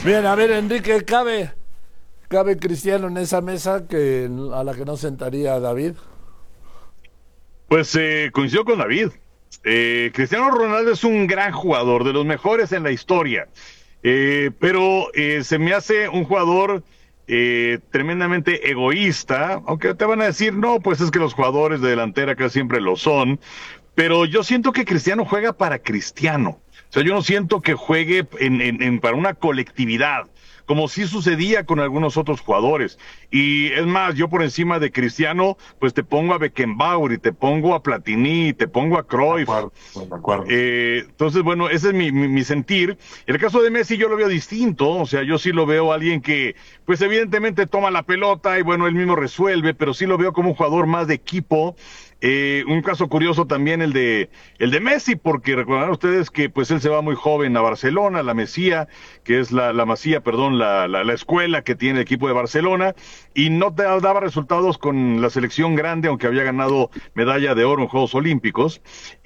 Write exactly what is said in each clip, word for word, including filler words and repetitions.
Bien, a ver, Enrique, ¿cabe, cabe Cristiano en esa mesa que a la que no sentaría a David? Pues eh, coincido con David. Eh, Cristiano Ronaldo es un gran jugador, de los mejores en la historia. Eh, pero eh, se me hace un jugador eh, tremendamente egoísta, aunque te van a decir, no, pues es que los jugadores de delantera casi siempre lo son, pero yo siento que Cristiano juega para Cristiano. O sea, yo no siento que juegue en, en, en para una colectividad, como sí sucedía con algunos otros jugadores. Y es más, yo por encima de Cristiano, pues te pongo a Beckenbauer y te pongo a Platini y te pongo a De Cruyff. acuerdo, de acuerdo. Eh, entonces, bueno, ese es mi, mi, mi sentir. En el caso de Messi yo lo veo distinto, o sea, yo sí lo veo a alguien que, pues evidentemente toma la pelota y bueno, él mismo resuelve, pero sí lo veo como un jugador más de equipo. Eh, un caso curioso también el de el de Messi, porque recordarán ustedes que pues él se va muy joven a Barcelona, la Mesía, que es la, la Masía, perdón, la, la, la escuela que tiene el equipo de Barcelona, y no te daba resultados con la selección grande, aunque había ganado medalla de oro en Juegos Olímpicos,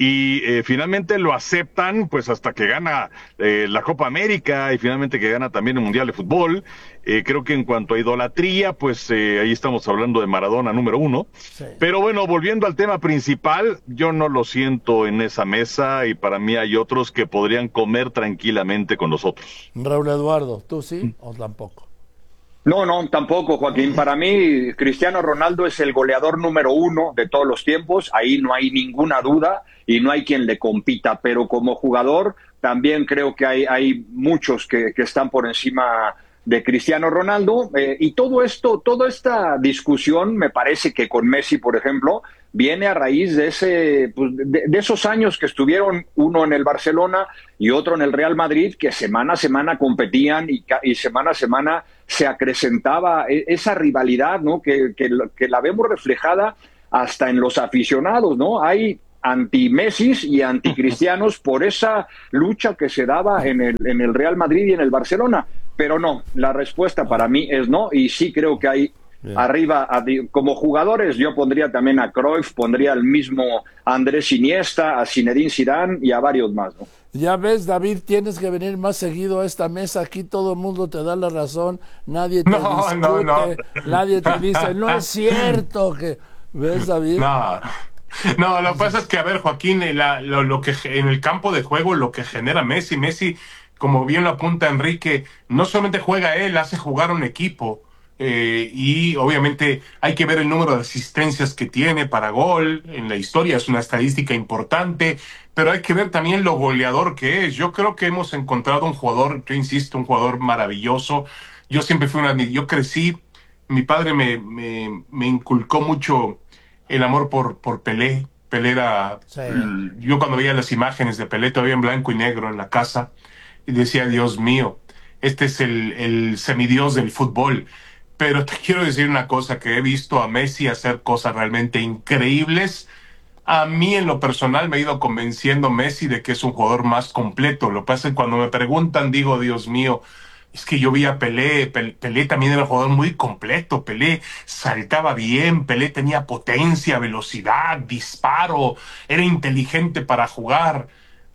y eh, finalmente lo aceptan pues hasta que gana eh, la Copa América y finalmente que gana también el Mundial de Fútbol. Eh, creo que en cuanto a idolatría, pues eh, ahí estamos hablando de Maradona número uno. Sí. Pero bueno, volviendo al tema principal, yo no lo siento en esa mesa y para mí hay otros que podrían comer tranquilamente con nosotros. Raúl Eduardo, ¿tú sí o tampoco? No, no, tampoco, Joaquín. Para mí, Cristiano Ronaldo es el goleador número uno de todos los tiempos. Ahí no hay ninguna duda y no hay quien le compita. Pero como jugador, también creo que hay, hay muchos que, que están por encima de Cristiano Ronaldo. Eh, y todo esto, toda esta discusión, me parece que con Messi, por ejemplo, viene a raíz de ese, pues, de, de esos años que estuvieron uno en el Barcelona y otro en el Real Madrid, que semana a semana competían y, y semana a semana se acrecentaba esa rivalidad, ¿no? Que, que, que la vemos reflejada hasta en los aficionados, ¿no? Hay anti-Messis y anticristianos por esa lucha que se daba en el, en el Real Madrid y en el Barcelona. Pero no, la respuesta para mí es no, y sí creo que hay Bien. Arriba, como jugadores, yo pondría también a Cruyff, pondría al mismo Andrés Iniesta, a Zinedine Zidane y a varios más, ¿no? Ya ves, David, tienes que venir más seguido a esta mesa. Aquí todo el mundo te da la razón, nadie te No, discute, no, no. nadie te dice, no es cierto que... ¿Ves, David? No, no, lo que pasa es que, a ver, Joaquín, la, lo, lo que en el campo de juego, lo que genera Messi, Messi, como bien lo apunta Enrique, no solamente juega él, hace jugar un equipo. Eh, y obviamente hay que ver el número de asistencias que tiene para gol en la historia, es una estadística importante, pero hay que ver también lo goleador que es. Yo creo que hemos encontrado un jugador, yo insisto, un jugador maravilloso. Yo siempre fui una, yo crecí, mi padre me, me, me inculcó mucho el amor por, por Pelé. Pelé era, Sí. Yo cuando veía las imágenes de Pelé todavía en blanco y negro en la casa, y decía, Dios mío, este es el, el semidios del fútbol. Pero te quiero decir una cosa, que he visto a Messi hacer cosas realmente increíbles. A mí en lo personal me ha ido convenciendo Messi de que es un jugador más completo. Lo que pasa es que cuando me preguntan digo, Dios mío, es que yo vi a Pelé, Pelé también era un jugador muy completo, Pelé saltaba bien, Pelé tenía potencia, velocidad, disparo, era inteligente para jugar.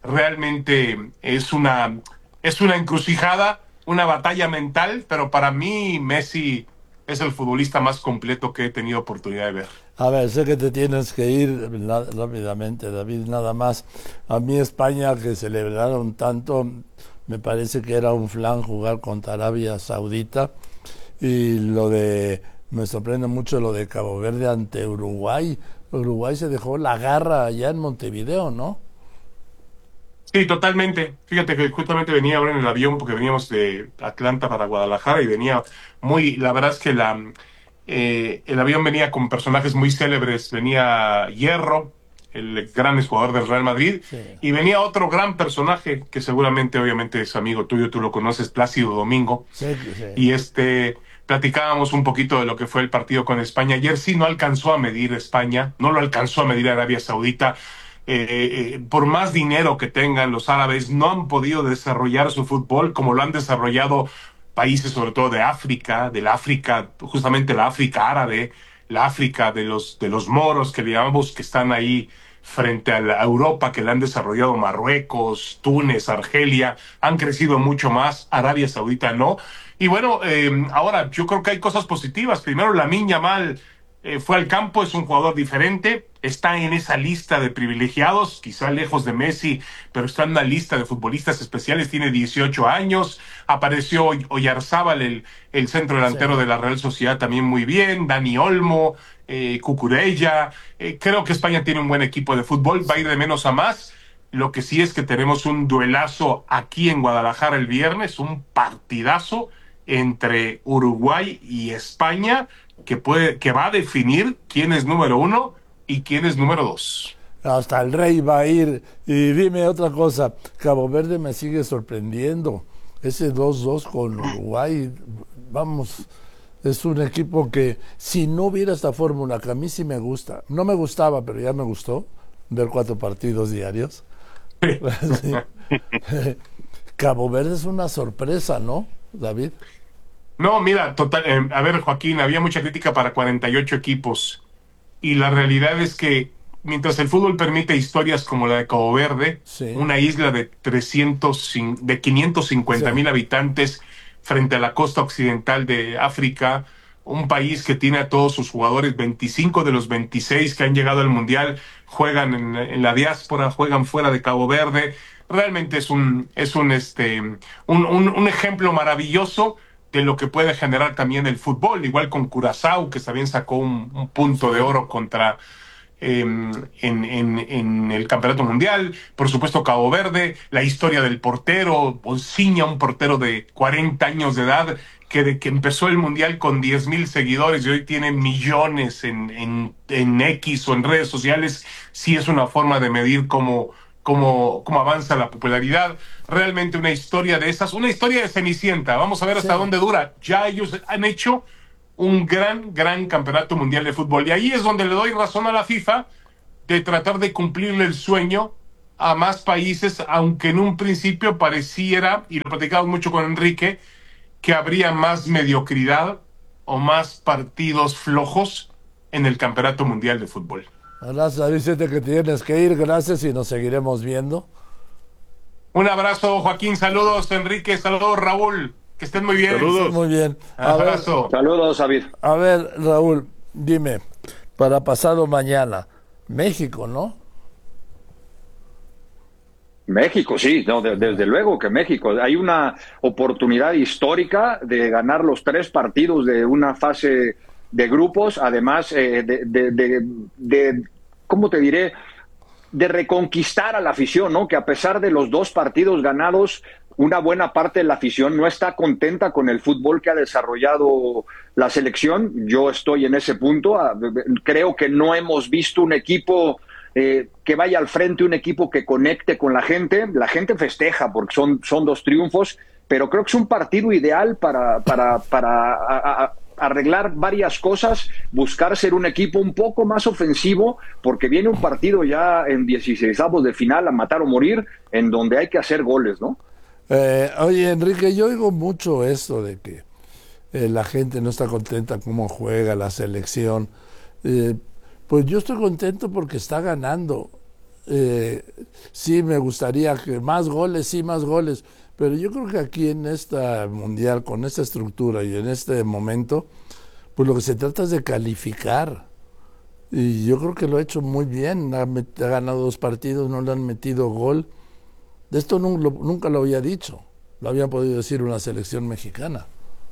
Realmente es una, es una encrucijada, una batalla mental, pero para mí Messi es el futbolista más completo que he tenido oportunidad de ver. A ver, sé que te tienes que ir rápidamente, David, nada más. A mí España, que celebraron tanto, me parece que era un flan jugar contra Arabia Saudita. Y lo de, me sorprende mucho lo de Cabo Verde ante Uruguay. Uruguay se dejó la garra allá en Montevideo, ¿no? Sí, totalmente. Fíjate que justamente venía ahora en el avión porque veníamos de Atlanta para Guadalajara y venía muy, la verdad es que la, eh, el avión venía con personajes muy célebres. Venía Hierro, el gran jugador del Real Madrid, Sí. y venía otro gran personaje que seguramente, obviamente, es amigo tuyo, tú lo conoces, Plácido Domingo. Sí, sí. Y este, platicábamos un poquito de lo que fue el partido con España. Ayer sí no alcanzó a medir España, no lo alcanzó a medir Arabia Saudita. Eh, eh, por más dinero que tengan los árabes, no han podido desarrollar su fútbol como lo han desarrollado países, sobre todo de África, de la África, justamente la África árabe, la África de los, de los moros que le llamamos, que están ahí frente a la Europa que la han desarrollado Marruecos, Túnez, Argelia, han crecido mucho más, Arabia Saudita no. Y bueno, eh, ahora yo creo que hay cosas positivas. Primero, Lamine Yamal eh, fue al campo, es un jugador diferente, está en esa lista de privilegiados, quizá lejos de Messi, pero está en una lista de futbolistas especiales, tiene dieciocho años, apareció Oyarzábal, el, el centro delantero sí. de la Real Sociedad, también muy bien, Dani Olmo, eh, Cucurella, eh, creo que España tiene un buen equipo de fútbol, va a ir de menos a más. Lo que sí es que tenemos un duelazo aquí en Guadalajara el viernes, un partidazo entre Uruguay y España que, puede, que va a definir quién es número uno y quién es número dos. Hasta el Rey va a ir. Y dime otra cosa, Cabo Verde me sigue sorprendiendo. Ese dos dos con Uruguay, vamos, es un equipo que si no hubiera esta fórmula, que a mí sí me gusta, no me gustaba, pero ya me gustó, ver cuatro partidos diarios. Sí. Cabo Verde es una sorpresa, ¿no, David? No, mira, total, eh, a ver, Joaquín, había mucha crítica para cuarenta y ocho equipos y la realidad es que mientras el fútbol permite historias como la de Cabo Verde, sí. una isla de trescientos, de quinientos cincuenta mil sí. habitantes frente a la costa occidental de África, un país que tiene a todos sus jugadores, veinticinco de los veintiséis que han llegado al Mundial juegan en, en la diáspora, juegan fuera de Cabo Verde. Realmente es un, es un, este, un, un, un ejemplo maravilloso de lo que puede generar también el fútbol, igual con Curazao, que también sacó un, un punto de oro contra eh, en, en, en el Campeonato Mundial. Por supuesto, Cabo Verde, la historia del portero, Bolsiña, un portero de cuarenta años de edad, que de que empezó el Mundial con diez mil seguidores y hoy tiene millones en, en, en X o en redes sociales, sí es una forma de medir cómo, cómo, cómo avanza la popularidad. Realmente una historia de esas, una historia de Cenicienta. Vamos a ver hasta sí. dónde dura. Ya ellos han hecho un gran, gran campeonato mundial de fútbol. Y ahí es donde le doy razón a la FIFA de tratar de cumplirle el sueño a más países, aunque en un principio pareciera, y lo platicamos mucho con Enrique, que habría más mediocridad o más partidos flojos en el Campeonato Mundial de Fútbol. Gracias, Vicente, que tienes que ir. Gracias y nos seguiremos viendo. Un abrazo, Joaquín. Saludos, Enrique. Saludos, Raúl. Que estén muy bien. Saludos. Muy bien. A abrazo. Ver, saludos, David. A ver, Raúl, dime, para pasado mañana, México, ¿no? México, sí, no, de, desde luego que México. Hay una oportunidad histórica de ganar los tres partidos de una fase de grupos, además eh, de, de, de, de, ¿cómo te diré?, de reconquistar a la afición, ¿no? Que a pesar de los dos partidos ganados, una buena parte de la afición no está contenta con el fútbol que ha desarrollado la selección. Yo estoy en ese punto. Creo que no hemos visto un equipo eh, que vaya al frente, un equipo que conecte con la gente. La gente festeja porque son, son dos triunfos, pero creo que es un partido ideal para, para, para a, a, arreglar varias cosas, buscar ser un equipo un poco más ofensivo, porque viene un partido ya en dieciseisavos de final a matar o morir, en donde hay que hacer goles, ¿no? Eh, oye, Enrique, yo oigo mucho esto de que eh, la gente no está contenta cómo juega la selección. Eh, pues yo estoy contento porque está ganando. Eh, sí, me gustaría que más goles, sí, más goles. Pero yo creo que aquí en esta mundial, con esta estructura y en este momento, pues lo que se trata es de calificar. Y yo creo que lo ha hecho muy bien. Ha, met- ha ganado dos partidos, no le han metido gol. De esto no, lo, nunca lo había dicho. Lo había podido decir una selección mexicana.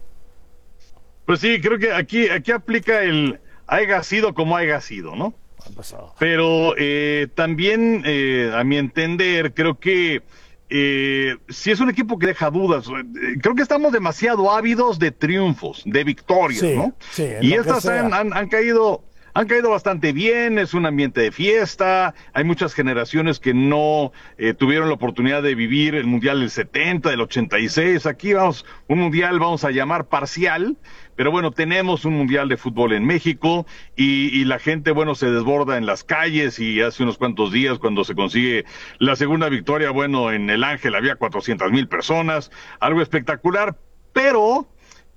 Pues sí, creo que aquí, aquí aplica el haya sido como haya sido, ¿no? Ha pasado. Pero eh, también, eh, a mi entender, creo que Eh, si es un equipo que deja dudas, creo que estamos demasiado ávidos de triunfos, de victorias, sí, ¿no? Sí, y estas han, han, han caído, han caído bastante bien, es un ambiente de fiesta, hay muchas generaciones que no eh, tuvieron la oportunidad de vivir el Mundial del setenta, del ochenta y seis, aquí vamos, un Mundial vamos a llamar parcial, pero bueno, tenemos un Mundial de fútbol en México y, y la gente, bueno, se desborda en las calles y hace unos cuantos días cuando se consigue la segunda victoria, bueno, en el Ángel había cuatrocientas mil personas, algo espectacular, pero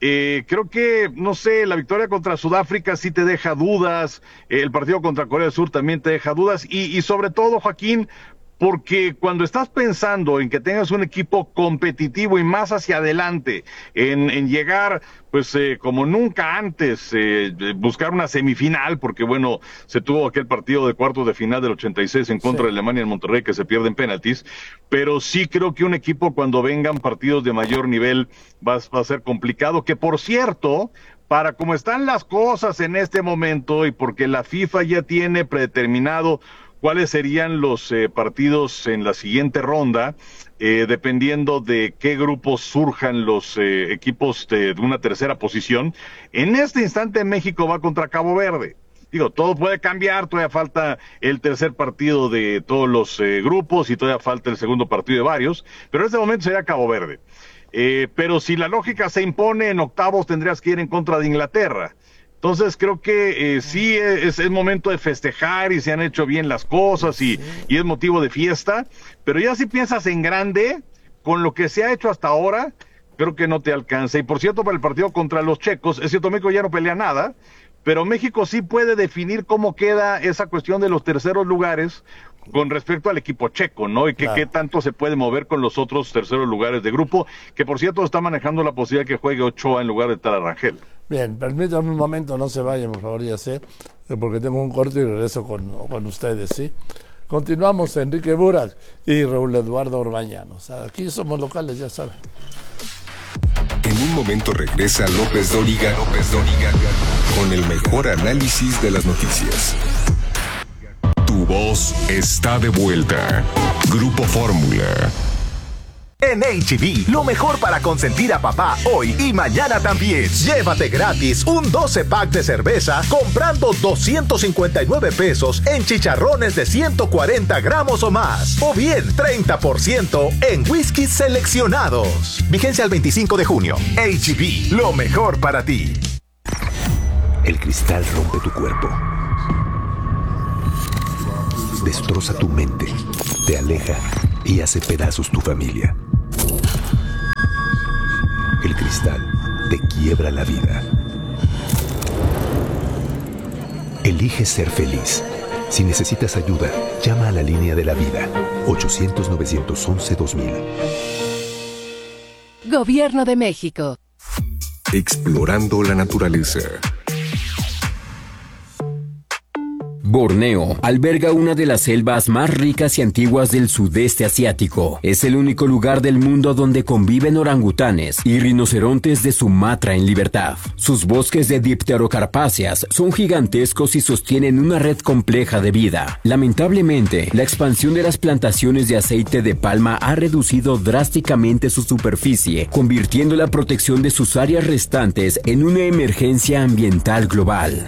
Eh, creo que, no sé, la victoria contra Sudáfrica sí te deja dudas, eh, el partido contra Corea del Sur también te deja dudas, y, y sobre todo, Joaquín, porque cuando estás pensando en que tengas un equipo competitivo y más hacia adelante, en, en llegar, pues eh, como nunca antes, eh, buscar una semifinal, porque bueno, se tuvo aquel partido de cuartos de final del ochenta y seis en contra sí. de Alemania en Monterrey, que se pierde en penaltis, pero sí creo que un equipo cuando vengan partidos de mayor nivel va, va a ser complicado, que por cierto, para cómo están las cosas en este momento y porque la FIFA ya tiene predeterminado cuáles serían los eh, partidos en la siguiente ronda, eh, dependiendo de qué grupos surjan los eh, equipos de, de una tercera posición. En este instante México va contra Cabo Verde. Digo, todo puede cambiar, todavía falta el tercer partido de todos los eh, grupos y todavía falta el segundo partido de varios, pero en este momento sería Cabo Verde. Eh, pero si la lógica se impone, en octavos tendrías que ir en contra de Inglaterra. Entonces creo que eh, sí es, es momento de festejar y se han hecho bien las cosas y, y es motivo de fiesta, pero ya si piensas en grande, con lo que se ha hecho hasta ahora, creo que no te alcanza. Y por cierto, para el partido contra los checos, es cierto, México ya no pelea nada, pero México sí puede definir cómo queda esa cuestión de los terceros lugares con respecto al equipo checo, ¿no? Y que, claro. qué tanto se puede mover con los otros terceros lugares de grupo, que por cierto está manejando la posibilidad de que juegue Ochoa en lugar de Tala Rangel. Bien, permítanme un momento, no se vayan, por favor, ya sé, porque tengo un corte y regreso con, con ustedes, ¿sí? Continuamos, Enrique Burak y Raúl Eduardo Orbañanos. Aquí somos locales, ya saben. En un momento regresa López Dóriga, López Dóriga, con el mejor análisis de las noticias. Tu voz está de vuelta. Grupo Fórmula. En H E B, lo mejor para consentir a papá hoy y mañana también. Llévate gratis un doce pack de cerveza comprando doscientos cincuenta y nueve pesos en chicharrones de ciento cuarenta gramos o más. O bien treinta por ciento en whiskies seleccionados. Vigencia al veinticinco de junio. H E B, lo mejor para ti. El cristal rompe tu cuerpo. Destroza tu mente. Te aleja y hace pedazos tu familia. El cristal te quiebra la vida. Elige ser feliz. Si necesitas ayuda, llama a la línea de la vida. ochocientos, novecientos once, dos mil. Gobierno de México. Explorando la naturaleza. Borneo alberga una de las selvas más ricas y antiguas del sudeste asiático. Es el único lugar del mundo donde conviven orangutanes y rinocerontes de Sumatra en libertad. Sus bosques de dipterocarpáceas son gigantescos y sostienen una red compleja de vida. Lamentablemente, la expansión de las plantaciones de aceite de palma ha reducido drásticamente su superficie, convirtiendo la protección de sus áreas restantes en una emergencia ambiental global.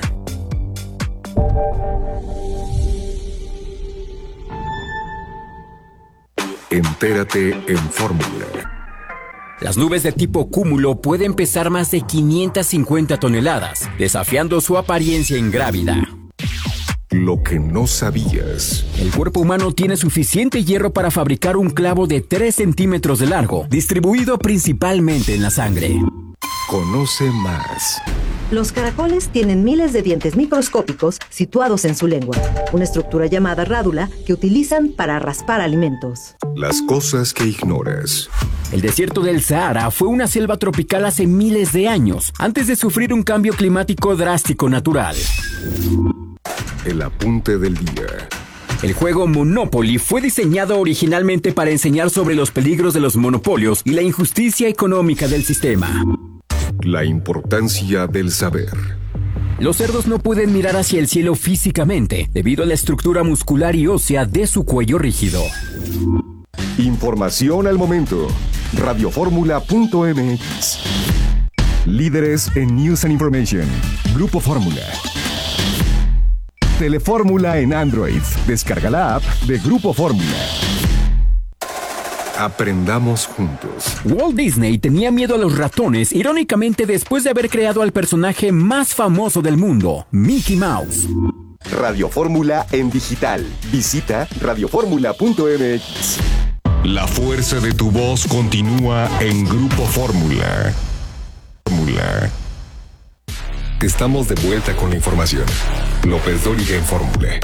Entérate en Fórmula. Las nubes de tipo cúmulo pueden pesar más de quinientas cincuenta toneladas, desafiando su apariencia ingrávida. Lo que no sabías. El cuerpo humano tiene suficiente hierro para fabricar un clavo de tres centímetros de largo, distribuido principalmente en la sangre. Conoce más. Los caracoles tienen miles de dientes microscópicos situados en su lengua, una estructura llamada rádula que utilizan para raspar alimentos. Las cosas que ignoras. El desierto del Sahara fue una selva tropical hace miles de años, antes de sufrir un cambio climático drástico natural. El apunte del día. El juego Monopoly fue diseñado originalmente para enseñar sobre los peligros de los monopolios y la injusticia económica del sistema. La importancia del saber. Los cerdos no pueden mirar hacia el cielo físicamente, debido a la estructura muscular y ósea de su cuello rígido. Información al momento. radioformula punto m x. Líderes en News and Information. Grupo Fórmula. Telefórmula en Android. Descarga la app de Grupo Fórmula. Aprendamos juntos. Walt Disney tenía miedo a los ratones, irónicamente después de haber creado al personaje más famoso del mundo, Mickey Mouse. Radio Fórmula en digital. Visita radioformula punto m x. La fuerza de tu voz continúa en Grupo Fórmula. Fórmula. Fórmula. Estamos de vuelta con la información. López Dóriga en Fórmula.